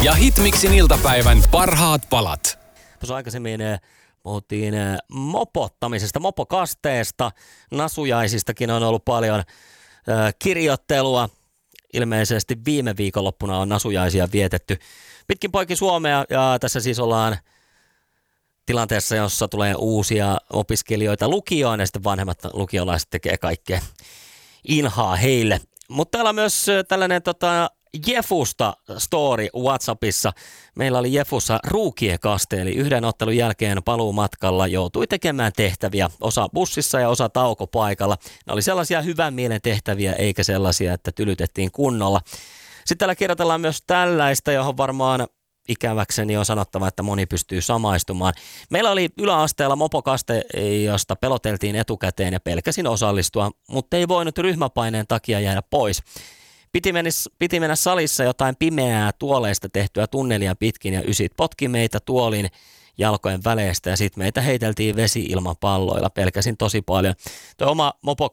ja Hitmixin iltapäivän parhaat palat. Tuossa aikaisemmin puhuttiin mopottamisesta, mopokasteesta, nasujaisistakin on ollut paljon kirjoittelua. Ilmeisesti viime viikonloppuna on nasujaisia vietetty pitkin poikin Suomea ja tässä siis ollaan tilanteessa, jossa tulee uusia opiskelijoita lukioon ja sitten vanhemmat lukiolaiset tekee kaikkea inhaa heille. Mutta täällä on myös tällainen Jefusta story WhatsAppissa. Meillä oli Jefussa ruukiekaste, eli yhden ottelun jälkeen paluumatkalla joutui tekemään tehtäviä. Osa bussissa ja osa taukopaikalla. Ne oli sellaisia hyvän mielen tehtäviä, eikä sellaisia, että tylytettiin kunnolla. Sitten täällä kirjoitellaan myös tällaista, johon varmaan ikäväkseni on sanottava, että moni pystyy samaistumaan. Meillä oli yläasteella mopokaste, josta peloteltiin etukäteen ja pelkäsin osallistua, mutta ei voinut ryhmäpaineen takia jäädä pois. Piti mennä salissa jotain pimeää tuoleista tehtyä tunnelia pitkin ja ysit potki meitä tuolin jalkojen väleistä ja sitten meitä heiteltiin vesi-ilmapalloilla. Pelkäsin tosi paljon. Tuo oma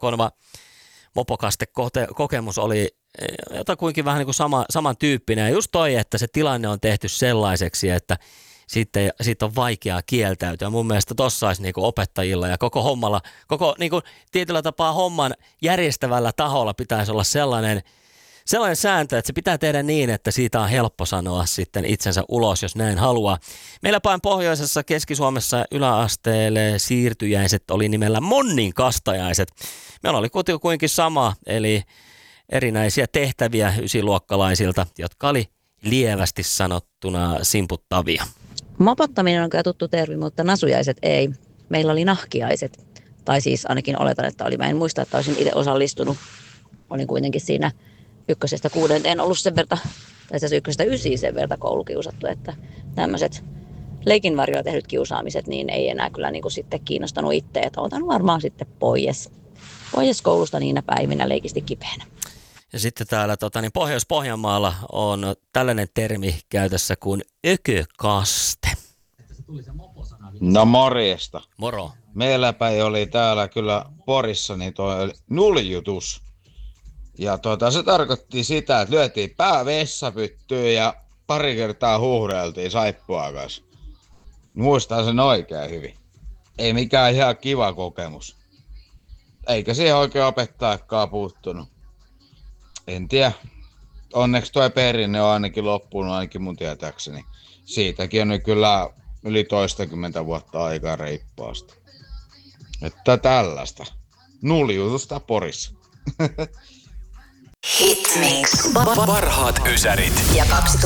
mopokaste-kokemus oli jotakuinkin vähän niin kuin samantyyppinen. Ja just toi, että se tilanne on tehty sellaiseksi, että siitä on vaikeaa kieltäytyä. Mun mielestä tossa olisi niin kuin opettajilla ja koko niin kuin tietyllä tapaa homman järjestävällä taholla pitäisi olla sellainen sääntö, että se pitää tehdä niin, että siitä on helppo sanoa sitten itsensä ulos, jos näin haluaa. Meillä päin pohjoisessa Keski-Suomessa yläasteelle siirtyjäiset oli nimellä Monnin kastajaiset. Meillä oli kuitenkin sama, eli erinäisiä tehtäviä ysiluokkalaisilta, jotka oli lievästi sanottuna simputtavia. Mopottaminen on kyllä tuttu termi, mutta nasujaiset ei. Meillä oli nahkiaiset, tai siis ainakin oletan, että oli. Mä en muista, että olisin itse osallistunut. Olin kuitenkin siinä 1-6 en ollut sen verta, tai tässä 1-9 sen verta koulukiusattu, että tämmöiset leikinvarjoilla tehdyt kiusaamiset, niin ei enää kyllä niin kuin sitten kiinnostanut itse, että otan varmaan sitten pois koulusta niinä päivinä leikisti kipeänä. Ja sitten täällä Pohjois-Pohjanmaalla on tällainen termi käytössä kuin ökökaste. No morjesta. Moro. Meillä päin oli täällä kyllä Porissa niin toi nuljutus. Ja se tarkoitti sitä, että lyötiin pää vessapyttyyn ja pari kertaa huuhdeltiin saippua kanssa. Muistan sen oikein hyvin. Ei mikään ihan kiva kokemus. Eikä siihen oikein opettajakaan puuttunut. En tiedä. Onneksi tuo perinne on ainakin loppunut, ainakin mun tietääkseni. Siitäkin on nyt kyllä yli 20 vuotta aikaa reippaasti. Että tällaista. Nuljutusta Porissa. Hitmix. Parhaat ysärit. Ja 2